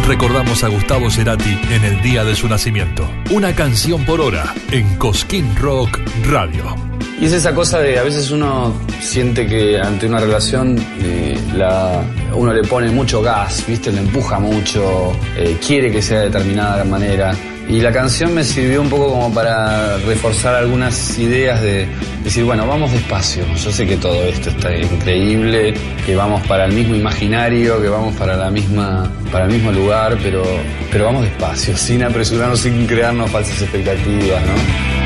recordamos a Gustavo Cerati en el día de su nacimiento. Una canción por hora en Cosquín Rock Radio. Y es esa cosa de a veces uno siente que ante una relación uno le pone mucho gas, ¿viste? Le empuja mucho, quiere que sea de determinada manera. Y la canción me sirvió un poco como para reforzar algunas ideas de decir, bueno, vamos despacio. Yo sé que todo esto está increíble, que vamos para el mismo imaginario, que vamos para el mismo lugar, pero vamos despacio, sin apresurarnos, sin crearnos falsas expectativas, ¿no?